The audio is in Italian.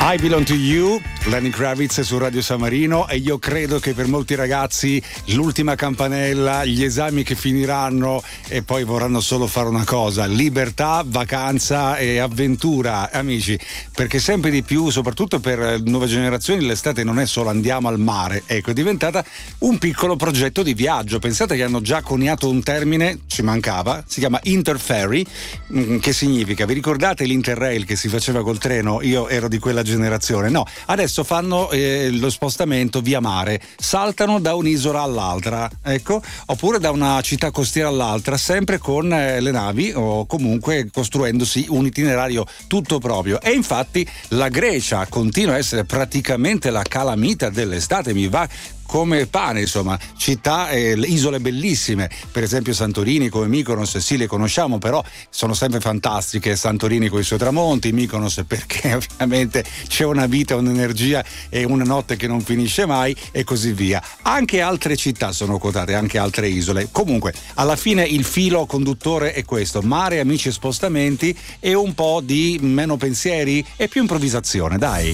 I Belong to You, Lenny Kravitz su Radio San Marino, e io credo che per molti ragazzi l'ultima campanella, gli esami che finiranno e poi vorranno solo fare una cosa: libertà, vacanza e avventura, amici, perché sempre di più, soprattutto per nuove generazioni, l'estate non è solo andiamo al mare, ecco, è diventata un piccolo progetto di viaggio. Pensate che hanno già coniato un termine, ci mancava, si chiama Interferry, che significa, vi ricordate l'Interrail che si faceva col treno? Io ero di quella generazione. No, adesso fanno lo spostamento via mare, saltano da un'isola all'altra, ecco, oppure da una città costiera all'altra, sempre con le navi o comunque costruendosi un itinerario tutto proprio. E infatti la Grecia continua a essere praticamente la calamita dell'estate, mi va come pane, insomma, città e isole bellissime, per esempio Santorini come Mykonos, sì, le conosciamo, però sono sempre fantastiche. Santorini con i suoi tramonti, Mykonos perché ovviamente c'è una vita, un'energia e una notte che non finisce mai, e così via. Anche altre città sono quotate, anche altre isole. Comunque alla fine il filo conduttore è questo: mare, amici e spostamenti, e un po' di meno pensieri e più improvvisazione, dai.